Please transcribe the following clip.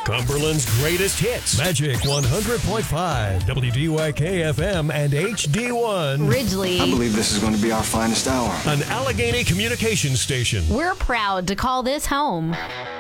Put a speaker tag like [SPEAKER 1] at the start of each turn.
[SPEAKER 1] Cumberland's greatest hits. Magic 100.5, WDYK FM and HD1.
[SPEAKER 2] Ridgely.
[SPEAKER 3] I believe this is going to be our finest hour.
[SPEAKER 1] An Allegheny communications station.
[SPEAKER 2] We're proud to call this home.